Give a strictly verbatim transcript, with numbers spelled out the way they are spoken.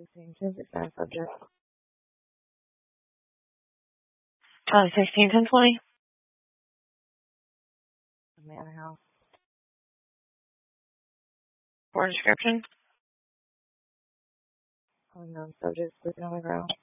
sixteen, ten percent subject. Uh, sixteen, ten, twenty. Manor House. For description. Unknown subject sleeping on the ground.